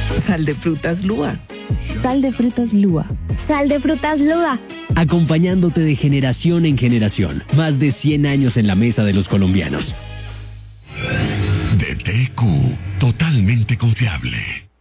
Sal de frutas Lua. Sal de frutas Lua. Sal de frutas Lua. Acompañándote de generación en generación. Más de 100 años en la mesa de los colombianos. DTQ, totalmente confiable.